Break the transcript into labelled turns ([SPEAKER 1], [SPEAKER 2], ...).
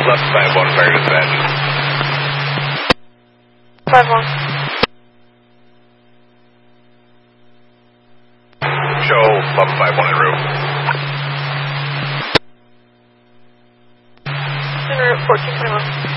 [SPEAKER 1] Left 5-1, fire dispatch.
[SPEAKER 2] 5-1.
[SPEAKER 1] Show left 5-1 en route.
[SPEAKER 2] En route, 1421.